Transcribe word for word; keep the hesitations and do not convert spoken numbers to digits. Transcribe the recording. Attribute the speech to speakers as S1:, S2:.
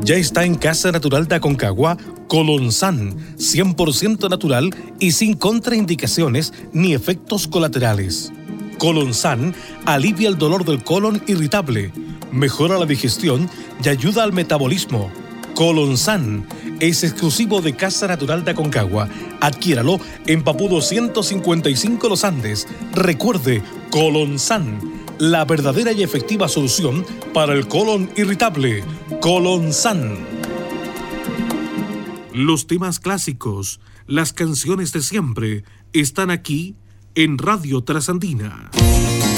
S1: Ya está en Casa Natural de Aconcagua Colonsan, cien por ciento natural y sin contraindicaciones ni efectos colaterales. Colonsan alivia el dolor del colon irritable, mejora la digestión y ayuda al metabolismo. Colonsan es exclusivo de Casa Natural de Aconcagua. Adquiéralo en Papudo ciento cincuenta y cinco Los Andes. Recuerde, Colonsan, la verdadera y efectiva solución para el colon irritable. Colonsan. Los temas clásicos, las canciones de siempre, están aquí en Radio Trasandina.